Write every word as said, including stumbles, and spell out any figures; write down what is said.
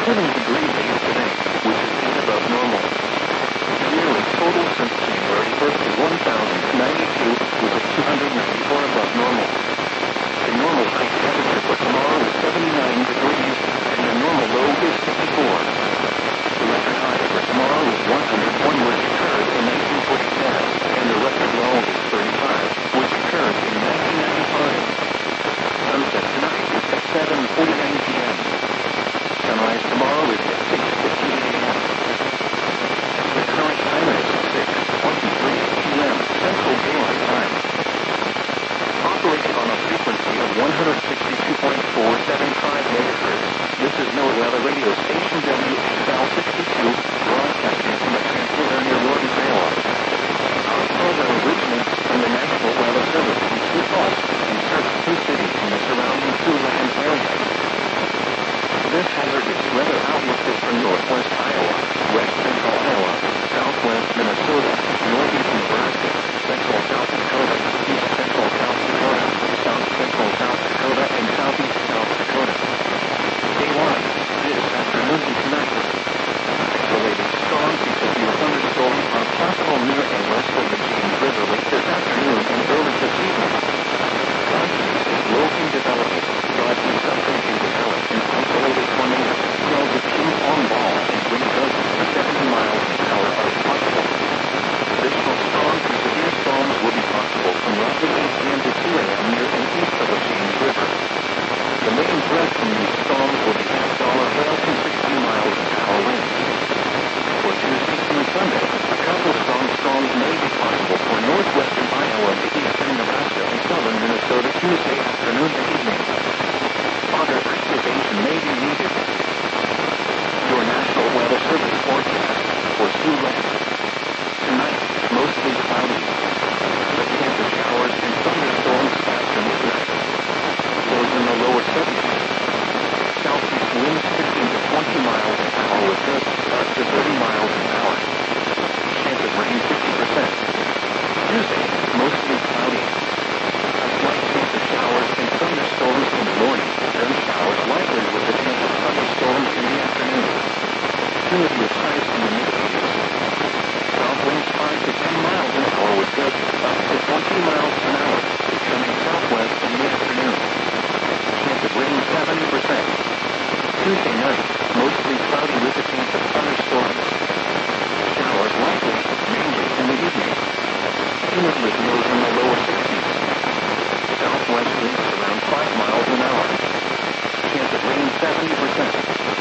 seven degrees eight today, which is eight above normal. The yearly total since January first is one thousand ninety-two, which is two hundred ninety-four above normal. The normal high temperature for tomorrow is seventy-nine degrees, and the normal low is fifty-four. The record high for tomorrow is one hundred one, which occurred in nineteen forty-seven, and the record low is thirty-five, which occurred in nineteen ninety-five. Sunset tonight is at seven forty-nine p m Sunrise tomorrow is at six fifty-eight a m The current time is six twenty-three p m Central Daylight Time. Operating on a frequency of one hundred sixty-two point four seven five megahertz, this is NOAA Weather Radio Station W X L sixty-two, broadcasting from the transmitter near Lawrence, Iowa. Our program originates from the National Weather Service in Sioux Falls and serves two cities in the surrounding Siouxland area. This hazardous weather outlook is for northwest Iowa, west central Iowa, southwest Minnesota, northeast Nebraska, central South Dakota, east central South Dakota, south central South Dakota, and southeast South Dakota. Day one, this afternoon and tonight. Isolated storm peaks of your thunderstorms are possible near and west of the James River late this afternoon and early this evening. Southeast is low in development, but in something can develop an isolated tornado, called the ping pong ball, and wind gusts of seventy miles an hour are possible. Additional strong to severe storms will be possible from roughly eight p m to two a m near and east of the James River. The main threat from these storms will be half-dollar hail to sixty miles an hour winds. For Tuesday through Sunday, a couple strong storms may be possible for northwestern Iowa to eastern Nebraska and southern Minnesota Tuesday afternoon and evening. Other activation may be needed. Your National Weather Service forecast for Siouxland. Tonight, mostly cloudy. The chance of showers and thunderstorms afternoon tonight. Lows in the lower seventies. Southeast winds fifteen to twenty miles an hour with gusts up to thirty miles an hour. Chance of rain fifty percent. Tuesday, mostly cloudy. A slight chance of showers and thunderstorms in the morning, then showers likely with a chance of thunderstorms in the afternoon. Humidity is highest in the mid-eighties. South winds five to ten miles an hour with gusts up to twenty miles an hour, becoming southwest in the afternoon. Chance of rain seventy percent. Tuesday night, mostly cloudy with a chance of thunderstorms. Showers likely, mainly in the evening. Humid with lows in the lower sixties. Southwest winds around five miles an hour. Chance of rain seventy percent.